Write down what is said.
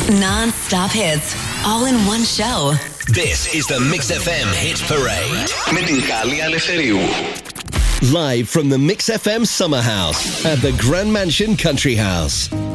Non-stop hits, all in one show. This is the Mix FM Hit Parade. Με την Κάλλη Αλευθερίου. Live from the Mix FM Summer House at the Grand Mansion Country House.